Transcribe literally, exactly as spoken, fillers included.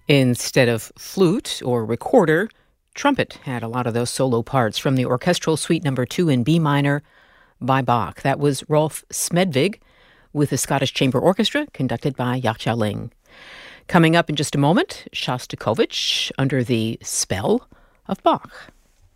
Instead of flute or recorder, trumpet had a lot of those solo parts from the Orchestral Suite Number two in B minor by Bach. That was Rolf Smedvig with the Scottish Chamber Orchestra, conducted by Yaqiao Ling. Coming up in just a moment, Shostakovich under the spell of Bach.